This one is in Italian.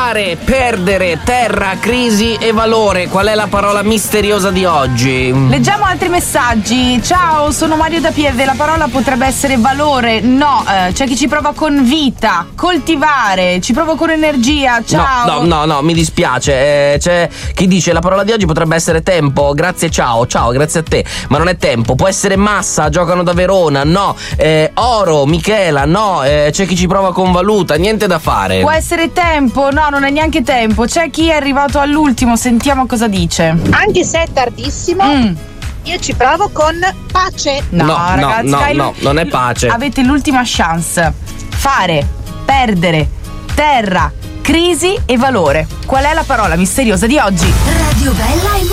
fare, perdere, terra, crisi e valore. Qual è la parola misteriosa di oggi? Leggiamo altri messaggi. Ciao, sono Mario da Pieve. La parola potrebbe essere valore. No, c'è chi ci prova con vita, coltivare, ci prova con energia. Ciao. No, mi dispiace. C'è chi dice la parola di oggi potrebbe essere tempo. Grazie, ciao, grazie a te. Ma non è tempo. Può essere massa, giocano da Verona. No. Oro, Michela. No. C'è chi ci prova con valuta. Niente da fare. Può essere tempo. No, non è neanche tempo. C'è chi è arrivato all'ultimo. Sentiamo cosa dice. Anche se è tardissimo, io ci provo con pace. No, ragazzi, no, non è pace. Avete l'ultima chance. Fare, perdere, terra, crisi e valore. Qual è la parola misteriosa di oggi? Radio Bella e